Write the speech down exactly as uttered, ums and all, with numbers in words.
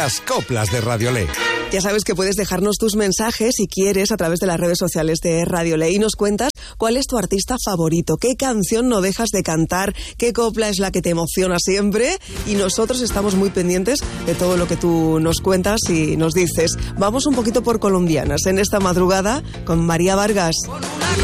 las coplas de Radiolé. Ya sabes que puedes dejarnos tus mensajes si quieres a través de las redes sociales de Radiolé y nos cuentas cuál es tu artista favorito, qué canción no dejas de cantar, qué copla es la que te emociona siempre, y nosotros estamos muy pendientes de todo lo que tú nos cuentas y nos dices. Vamos un poquito por colombianas en esta madrugada con María Vargas.